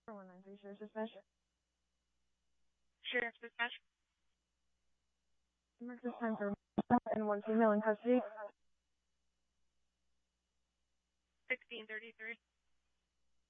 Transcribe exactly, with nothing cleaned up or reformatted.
one nine three, Sheriff's Dispatch. Sheriff's Dispatch. Mark this time for and one female in custody. sixteen thirty-three.